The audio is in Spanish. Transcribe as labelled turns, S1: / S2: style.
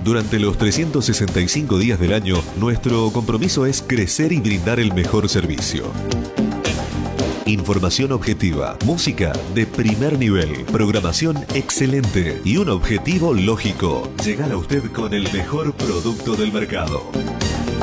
S1: Durante los 365 días del año, nuestro compromiso es crecer y brindar el mejor servicio. Información objetiva, música de primer nivel, programación excelente y un objetivo lógico: llegar a usted con el mejor producto del mercado.